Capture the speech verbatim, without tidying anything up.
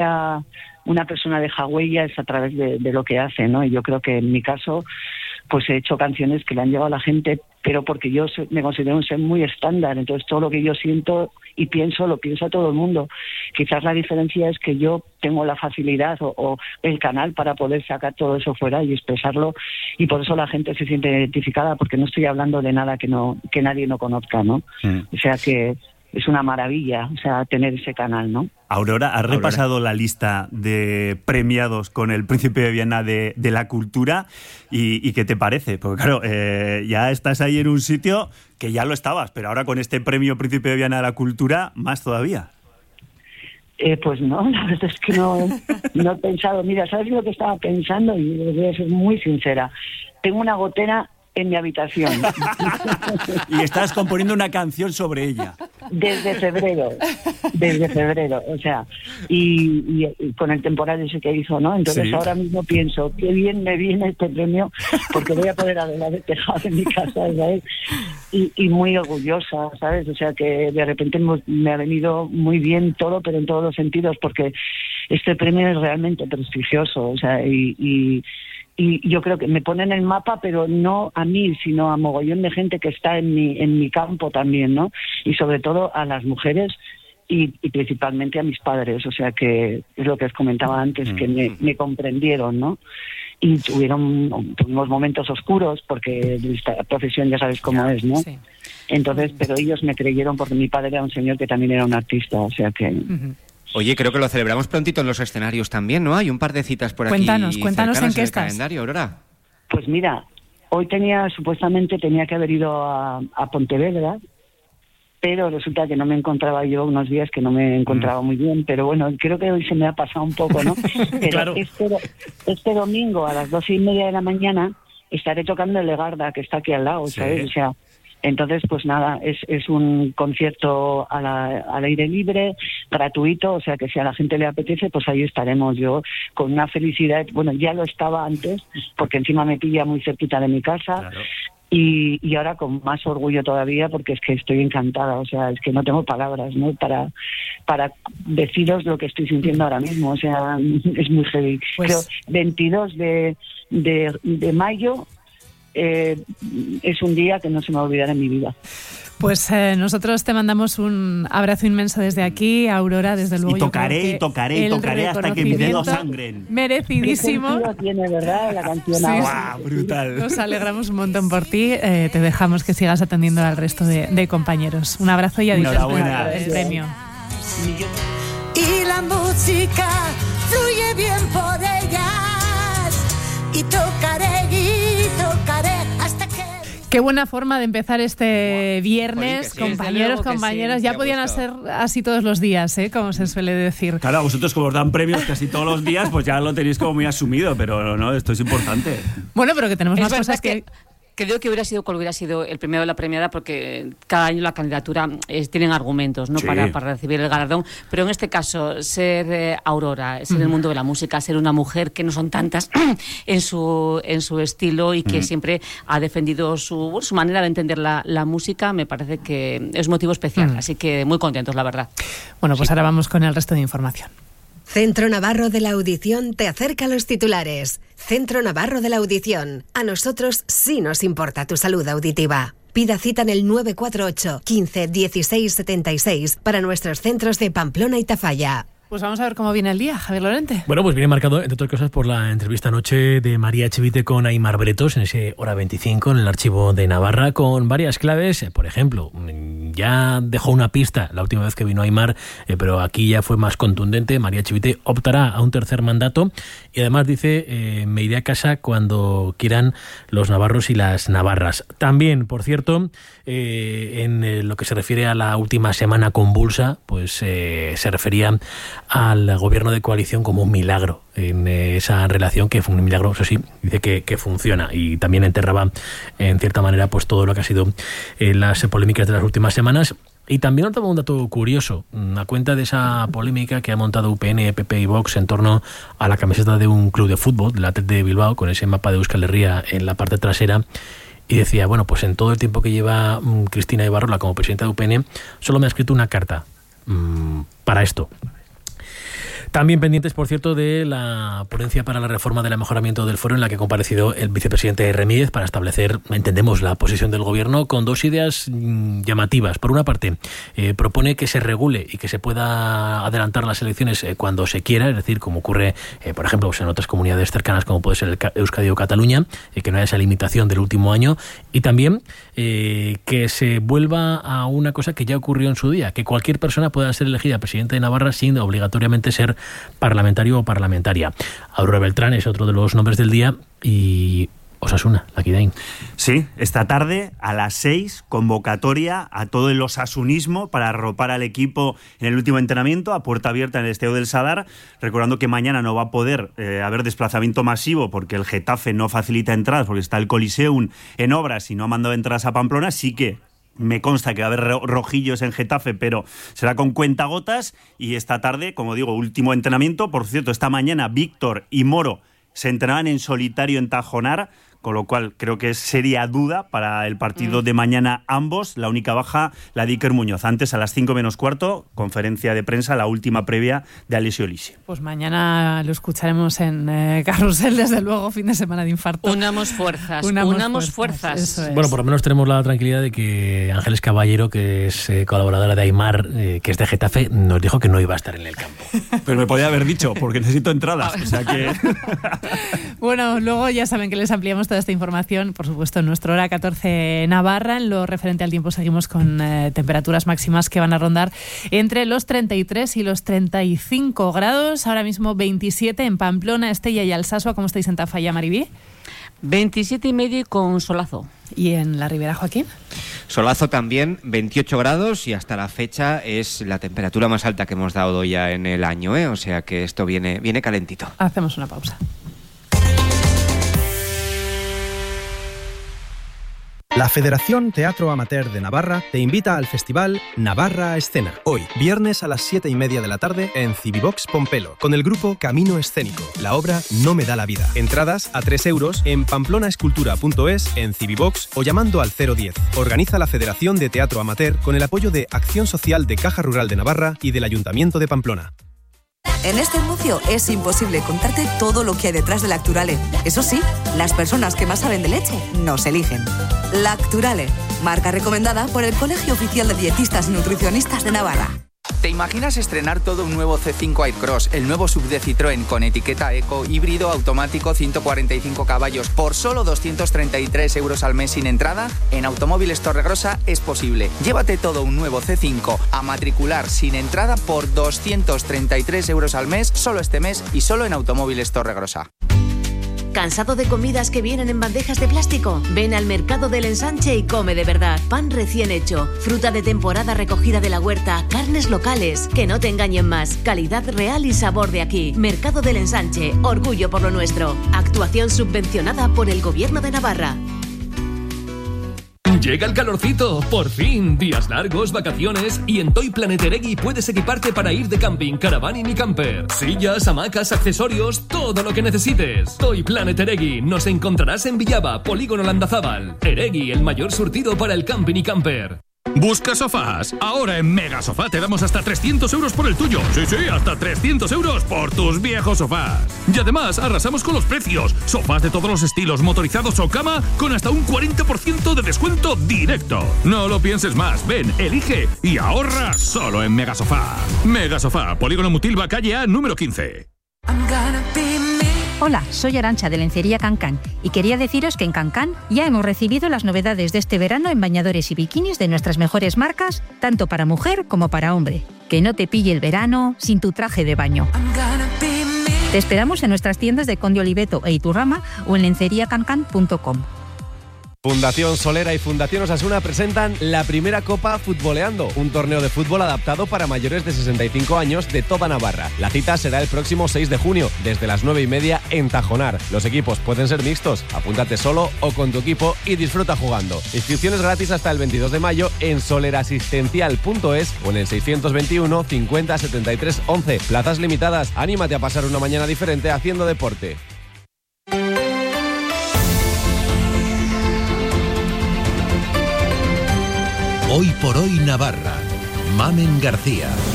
sea una persona deja huella es a través de, de lo que hace, ¿no? Y yo creo que en mi caso, pues he hecho canciones que le han llegado a la gente, pero porque yo me considero un ser muy estándar, entonces todo lo que yo siento y pienso, lo piensa todo el mundo. Quizás la diferencia es que yo tengo la facilidad o, o el canal para poder sacar todo eso fuera y expresarlo, y por eso la gente se siente identificada, porque no estoy hablando de nada que no que nadie no conozca, ¿no? Mm. O sea que es una maravilla, o sea, tener ese canal, ¿no? Aurora, ¿has Aurora. repasado la lista de premiados con el Príncipe de Viana de, de la Cultura? ¿Y, y qué te parece? Porque claro, eh, ya estás ahí en un sitio que ya lo estabas, pero ahora con este premio Príncipe de Viana de la Cultura, más todavía. Eh, pues no, la verdad es que no, no he pensado. Mira, ¿sabes lo que estaba pensando? Y voy a ser muy sincera. Tengo una gotera en mi habitación. Y estás componiendo una canción sobre ella. Desde febrero, desde febrero, o sea, y, y, y con el temporal ese que hizo, ¿no? Entonces sí. Ahora mismo pienso, qué bien me viene este premio, porque voy a poder adelantar el tejado de mi casa, ¿sabes? Y, y muy orgullosa, ¿sabes? O sea, que de repente me ha venido muy bien todo, pero en todos los sentidos, porque este premio es realmente prestigioso, o sea, y... y Y yo creo que me pone en el mapa, pero no a mí, sino a mogollón de gente que está en mi en mi campo también, ¿no? Y sobre todo a las mujeres y, y principalmente a mis padres. O sea, que es lo que os comentaba antes, que me, me comprendieron, ¿no? Y tuvieron tuvimos momentos oscuros, porque esta profesión ya sabes cómo es, ¿no? Sí. Entonces, pero ellos me creyeron, porque mi padre era un señor que también era un artista, o sea que... Uh-huh. Oye, creo que lo celebramos prontito en los escenarios también, ¿no? Hay un par de citas por cuéntanos, aquí. Cuéntanos, cuéntanos en qué estás. Calendario, Aurora. Pues mira, hoy tenía, supuestamente tenía que haber ido a, a Pontevedra, pero resulta que no me encontraba yo unos días que no me encontraba mm. muy bien, pero bueno, creo que hoy se me ha pasado un poco, ¿no? Pero claro. este, este domingo a las doce y media de la mañana estaré tocando el Legarda, que está aquí al lado, ¿sabes? Sí. O sea... Entonces, pues nada, es, es un concierto a la, al aire libre, gratuito, o sea que si a la gente le apetece, pues ahí estaremos. Yo con una felicidad, bueno, ya lo estaba antes, porque encima me pilla muy cerquita de mi casa, claro. y, y ahora con más orgullo todavía, porque es que estoy encantada, o sea, es que no tengo palabras, ¿no? Para, para deciros lo que estoy sintiendo ahora mismo, o sea, es muy heavy. Pues... Creo veintidós de, de, de mayo... Eh, es un día que no se me va a olvidar en mi vida. Pues eh, nosotros te mandamos un abrazo inmenso desde aquí, Aurora, desde luego. Y tocaré, y tocaré, y tocaré hasta que mis dedos sangren. Merecidísimo. ¿Qué tiene, verdad, la canción? Sí, ahora? Wow, brutal. Nos alegramos un montón por ti. Eh, te dejamos que sigas atendiendo al resto de, de compañeros. Un abrazo y a disfrutar del premio. Y la música fluye bien por ellas. Y tocaré, y tocaré hasta que... Qué buena forma de empezar este viernes, Jolín, sí, compañeros, compañeras. Sí, ya podían ser así todos los días, ¿eh? Como se suele decir. Claro, a vosotros como os dan premios casi todos los días, pues ya lo tenéis como muy asumido, pero no, esto es importante. Bueno, pero que tenemos es más cosas que... que... Creo que hubiera sido cual hubiera sido el premio de la premiada, porque cada año la candidatura eh, tienen argumentos, ¿no? Sí. para, para recibir el galardón, pero en este caso ser eh, Aurora, ser mm. el mundo de la música, ser una mujer que no son tantas en su en su estilo y que mm. siempre ha defendido su, su manera de entender la, la música, me parece que es motivo especial, mm. así que muy contentos, la verdad. Bueno, pues sí. Ahora vamos con el resto de información. Centro Navarro de la Audición te acerca a los titulares. Centro Navarro de la Audición. A nosotros sí nos importa tu salud auditiva. Pida cita en el nueve cuatro ocho, quince, dieciséis, setenta y seis para nuestros centros de Pamplona y Tafalla. Pues vamos a ver cómo viene el día, Javier Lorente. Bueno, pues viene marcado, entre otras cosas, por la entrevista anoche de María Echevite con Aimar Bretos en ese Hora veinticinco en el Archivo de Navarra, con varias claves. Por ejemplo, ya dejó una pista la última vez que vino Aimar, eh, pero aquí ya fue más contundente. María Echevite optará a un tercer mandato y además dice, eh, me iré a casa cuando quieran los navarros y las navarras. También, por cierto, eh, en eh, lo que se refiere a la última semana convulsa, pues eh, se refería al gobierno de coalición como un milagro en esa relación, que fue un milagro, eso sí, dice que, que funciona, y también enterraba en cierta manera pues todo lo que ha sido eh, las polémicas de las últimas semanas. Y también notaba un dato curioso, a cuenta de esa polémica que ha montado U P N, P P y Vox en torno a la camiseta de un club de fútbol, del Athletic de Bilbao, con ese mapa de Euskal Herria en la parte trasera. Y decía, bueno, pues en todo el tiempo que lleva um, Cristina Ibarrola como presidenta de U P N, solo me ha escrito una carta um, para esto. También pendientes, por cierto, de la ponencia para la reforma del mejoramiento del foro, en la que ha comparecido el vicepresidente Remídez para establecer, entendemos, la posición del gobierno con dos ideas mmm, llamativas. Por una parte, eh, propone que se regule y que se pueda adelantar las elecciones eh, cuando se quiera, es decir, como ocurre, eh, por ejemplo, pues en otras comunidades cercanas como puede ser el Euskadi o Cataluña, eh, que no haya esa limitación del último año, y también eh, que se vuelva a una cosa que ya ocurrió en su día, que cualquier persona pueda ser elegida presidente de Navarra sin obligatoriamente ser parlamentario o parlamentaria. Aurora Beltrán es otro de los nombres del día y Osasuna, Laquidain. Sí, esta tarde a las seis, convocatoria a todo el osasunismo para arropar al equipo en el último entrenamiento a puerta abierta en el Estadio del Sadar, recordando que mañana no va a poder eh, haber desplazamiento masivo porque el Getafe no facilita entradas, porque está el Coliseum en obras y no ha mandado entradas a Pamplona. Sí que me consta que va a haber rojillos en Getafe, pero será con cuentagotas. Y esta tarde, como digo, último entrenamiento. Por cierto, esta mañana Víctor y Moro se entrenaban en solitario en Tajonar, con lo cual creo que es seria duda para el partido mm. de mañana ambos. La única baja, la de Iker Muñoz. Antes, a las cinco menos cuarto, conferencia de prensa, la última previa de Alessio Lisi. Pues mañana lo escucharemos en eh, Carrusel, desde luego, fin de semana de infarto. Unamos fuerzas, unamos, unamos fuerzas. fuerzas. Es. Bueno, por lo menos tenemos la tranquilidad de que Ángeles Caballero, que es eh, colaboradora de Aimar, eh, que es de Getafe, nos dijo que no iba a estar en el campo. Pero me podía haber dicho, porque necesito entradas. O sea que... Bueno, luego ya saben que les ampliamos toda esta información, por supuesto, en nuestro Hora catorce Navarra. En lo referente al tiempo seguimos con eh, temperaturas máximas que van a rondar entre los treinta y tres y los treinta y cinco grados. Ahora mismo veintisiete en Pamplona, Estella y Alsasua. ¿Cómo estáis en Tafalla, Maribí? veintisiete y medio con solazo. ¿Y en la Ribera, Joaquín? Solazo también, veintiocho grados, y hasta la fecha es la temperatura más alta que hemos dado ya en el año, ¿eh? O sea que esto viene, viene calentito. Hacemos una pausa. La Federación Teatro Amateur de Navarra te invita al festival Navarra Escena. Hoy, viernes a las siete y media de la tarde en Civivox Pompelo, con el grupo Camino Escénico. La obra No me da la vida. Entradas a tres euros en pamplonaescultura punto es, en Civivox o llamando al cero diez. Organiza la Federación de Teatro Amateur con el apoyo de Acción Social de Caja Rural de Navarra y del Ayuntamiento de Pamplona. En este anuncio es imposible contarte todo lo que hay detrás de Lacturale. Eso sí, las personas que más saben de leche nos eligen. Lacturale, marca recomendada por el Colegio Oficial de Dietistas y Nutricionistas de Navarra. ¿Te imaginas estrenar todo un nuevo C cinco Aircross, el nuevo sub de Citroën con etiqueta eco, híbrido automático, ciento cuarenta y cinco caballos, por solo doscientos treinta y tres euros al mes sin entrada? En Automóviles Torregrosa es posible. Llévate todo un nuevo C cinco a matricular sin entrada por doscientos treinta y tres euros al mes, solo este mes y solo en Automóviles Torregrosa. ¿Cansado de comidas que vienen en bandejas de plástico? Ven al Mercado del Ensanche y come de verdad. Pan recién hecho, fruta de temporada recogida de la huerta, carnes locales. Que no te engañen más. Calidad real y sabor de aquí. Mercado del Ensanche, orgullo por lo nuestro. Actuación subvencionada por el Gobierno de Navarra. Llega el calorcito, por fin, días largos, vacaciones, y en Toy Planet Eregui puedes equiparte para ir de camping, caravaning y camper. Sillas, hamacas, accesorios, todo lo que necesites. Toy Planet Eregui, nos encontrarás en Villaba, Polígono Landazábal. Eregui, el mayor surtido para el camping y camper. ¿Buscas sofás? Ahora en Mega Sofá te damos hasta trescientos euros por el tuyo. Sí, sí, hasta trescientos euros por tus viejos sofás. Y además arrasamos con los precios. Sofás de todos los estilos, motorizados o cama, con hasta un cuarenta por ciento de descuento directo. No lo pienses más, ven, elige y ahorra solo en Mega Sofá. Mega Sofá, Polígono Mutilva, calle A, número quince. Hola, soy Arantxa de Lencería Cancán y quería deciros que en Cancán ya hemos recibido las novedades de este verano en bañadores y bikinis de nuestras mejores marcas, tanto para mujer como para hombre. Que no te pille el verano sin tu traje de baño. Te esperamos en nuestras tiendas de Conde Oliveto e Iturrama o en lencería cancán punto com. Fundación Solera y Fundación Osasuna presentan la primera Copa Futboleando, un torneo de fútbol adaptado para mayores de sesenta y cinco años de toda Navarra. La cita será el próximo seis de junio, desde las nueve y media en Tajonar. Los equipos pueden ser mixtos, apúntate solo o con tu equipo y disfruta jugando. Inscripciones gratis hasta el veintidós de mayo en solerasistencial punto es o en el seiscientos veintiuno cincuenta setenta y tres once. Plazas limitadas, anímate a pasar una mañana diferente haciendo deporte. Hoy por hoy Navarra. Mamen García.